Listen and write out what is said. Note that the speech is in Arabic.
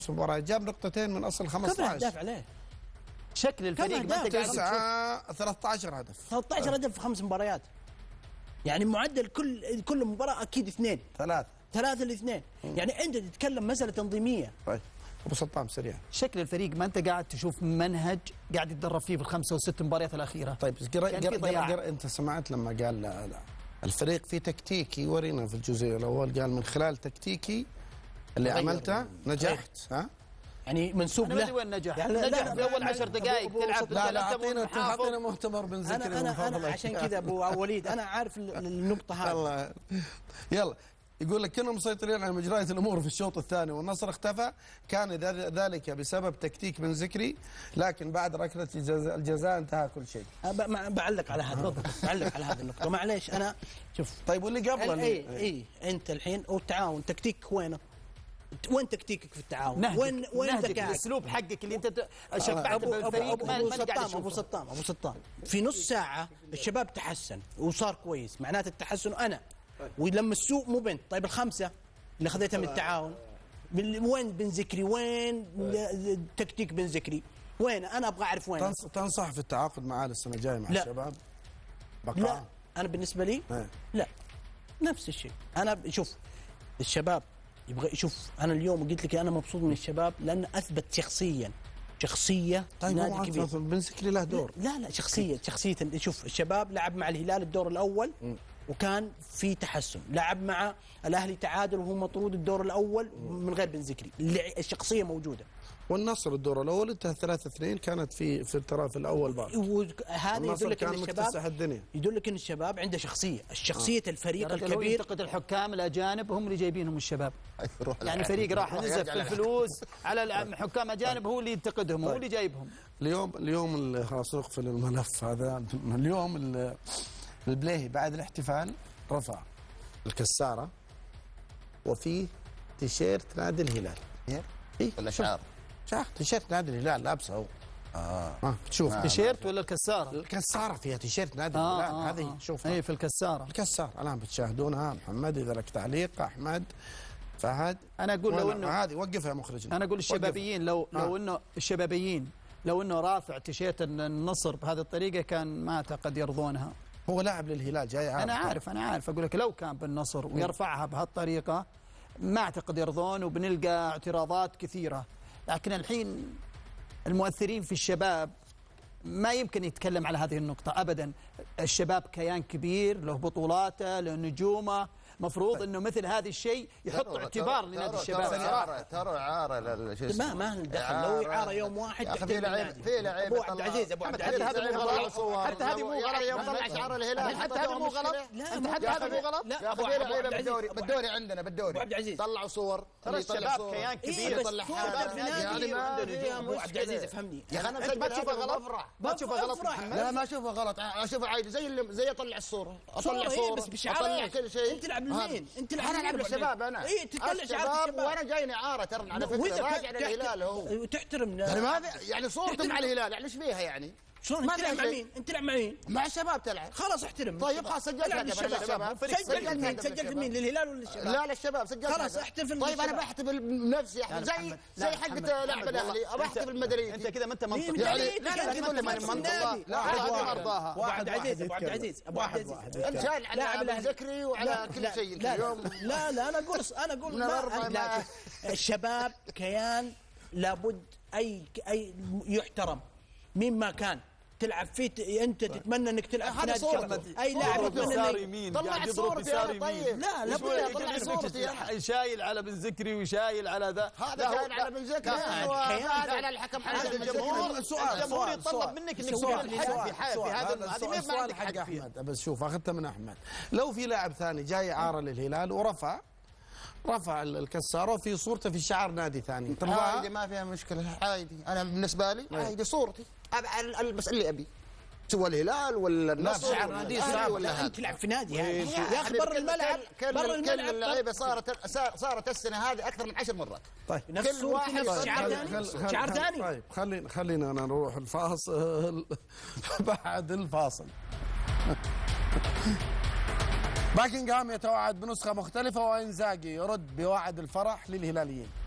مباراة جاب نقطتين من اصل 15. كم اهداف عليه؟ شكل الفريق ما انت قاعد 13 هدف 13 هدف في 5 مباريات. يعني معدل كل مباراة اكيد 2 3 ل2. يعني انت تتكلم مسألة تنظيمية. طيب ابو سطام سريع. شكل الفريق ما انت قاعد تشوف منهج قاعد يتدرب فيه في ال5 و6 مباريات الاخيره. طيب انت سمعت لما قال لا الفريق فيه تكتيكي، ورينا في الجزء الاول قال من خلال تكتيكي اللي عملته نجحت. ها يعني منسوب له وين نجح؟ يعني نجح في اول 10 دقائق تلعب. لا اعطينا مؤتمر بن ذكري. انا عشان كذا ابو وليد انا عارف النقطه هذه. يلا يقول لك كنا مسيطرين على مجريات الامور في الشوط الثاني والنصر اختفى، كان ذلك بسبب تكتيك بن ذكري، لكن بعد ركله الجزاء انتهى كل شيء. بعلق على هذا بعلق على هذه النقطه. معليش انا شوف. طيب واللي قبله اي انت الحين والتعاون تكتيك وين تكتيكك في التعاون؟ وين ذكائك؟ الاسلوب حقك اللي انت شبعت بالفريق. ابو سطام في نص ساعه الشباب تحسن وصار كويس، معناته التحسن انا ولما السوق مو بنت. طيب الخمسه اللي خذيتها من التعاون وين بن ذكري؟ وين تكتيك بن ذكري؟ وين؟ انا ابغى اعرف وين. تنصح في التعاقد معاه السنه الجايه مع الشباب؟ لا انا بالنسبه لي لا، نفس الشيء. انا شوف الشباب يبغى يشوف. انا اليوم قلت لك انا مبسوط من الشباب لانه اثبت شخصيه. طيب نادي كبير. بن ذكري له دور. لا شخصيه شوف الشباب لعب مع الهلال الدور الاول وكان في تحسن، لعب مع الاهلي تعادل وهو مطرود الدور الاول من غير بن ذكري. الشخصيه موجوده. والنصر الدور الاول انتهى 3-2 كانت في الطرف الاول بعد. هذا يدلك ان الشباب يدلك ان الشباب عنده شخصيه الفريق الكبير. ينتقد الحكام الاجانب هم اللي جايبينهم الشباب. يعني فريق راح نزف في الفلوس على حكام اجانب هو اللي ينتقدهم. هو اللي جايبهم. اليوم اللي خلاص نقفل الملف هذا. اليوم البليهي بعد الاحتفال رفع الكساره وفيه تيشيرت نادي الهلال. ولا شعار تيشيرت نادي الهلال لابسه هو. تشوف تيشيرت ولا الكساره؟ الكساره فيها تيشيرت نادي الهلال. هذه شوف اي في الكساره الان بتشاهدونها. محمد اذا لك تعليق، احمد، فهد. انا اقول لو انه هذه وقفها يا مخرجنا. انا اقول الشبابيين لو انه الشبابيين لو انه رافع تيشيرت النصر بهذه الطريقه كان ما اعتقد يرضونها. هو لاعب للهلال جاي عارف. انا عارف اقول لك لو كان بالنصر ويرفعها بهالطريقه ما اعتقد يرضون، وبنلقى اعتراضات كثيره. لكن الحين المؤثرين في الشباب ما يمكن يتكلم على هذه النقطه ابدا. الشباب كيان كبير، له بطولاته، له نجومه، مفروض انه مثل هذا الشيء يحط اعتبار لنادي الشباب. ترى اعاره ما ندخل. لو اعاره يوم واحد في لعيبه ابو عبد العزيز هذا مو غلط. حتى هذه مو غلط. يوم طلع شعار الهلال حتى هذا مو غلط. حتى هذا مو غلط. لا ابو لعيبه بالدوري عندنا بالدوري ابو عبد العزيز طلعوا صور. ترى الشباب كيان كبير يطلع حاجه يعني ابو عبد العزيز افهمني. يا اخي انا ما تشوفه غلط. ما تشوفه غلط. لا ما اشوفه غلط، اشوفه عادي زي اطلع الصوره، اطلع صوره بس بشعار كل شيء. انت تلعب لمين؟ انت انا العب للشباب. انا تطلع شباب وانا جايني عاره ترى على فكره راجع للهلال هو تحترم. يعني صورته مع الهلال يعني ايش فيها يعني؟ شلون انت تلعب مع مين؟ انت تلعب مع مين؟ مع الشباب تلعب. خلاص احترم. طيب خلاص سجلت للشباب. سجلت مين؟ للهلال ولا للشباب؟ لا للشباب سجلت. خلاص احتفل. طيب انا بحتفل بنفسي زي حقة لاعب الاهلي بحتفل مدريدي. انت كذا ما انت منطقي. يعني لا تقول لي ماني منطقي. لا هذه ارضاها. ابو عبد العزيز ابو عبد العزيز انت شايل على ذكري وعلى كل شيء اليوم. لا انا اقول الشباب كيان لابد اي يحترم مين ما كان تلعب فيه. انت تتمنى انك تلعب في نادي اي لاعب يتمنى طلع صورتي. طيب لا طلع صورتي. شايل على بن ذكري وشايل على ذا. هذا شايل على بن ذكري على الحكم. الجمهور يطلب منك انك تسوي الحق في هذا. هذه ما عندك حق احمد. بس شوف اخذتها من احمد. لو في لاعب ثاني جاي عاره للهلال ورفع الكساره في صورته في شعار نادي ثاني، عادي ما فيها مشكله. عادي انا بالنسبه لي عادي صورتي البس اللي ابي سوى الهلال ولا النصر شعار نادي ولا انت تلعب في نادي. يا اخي برا الملعب كل اللعيبه صارت السنه هذه اكثر من 10 مرات. طيب كل واحد شعار ثاني. طيب خلينا نروح الفاصل. بعد الفاصل باكنغهام يتوعد بنسخة مختلفة وإنزاغي يرد بوعد الفرح للهلاليين.